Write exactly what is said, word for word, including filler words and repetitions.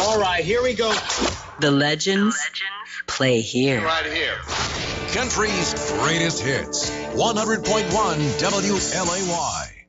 All right, here we go. The legends play here. Right here. Country's greatest hits. one hundred point one W L A Y.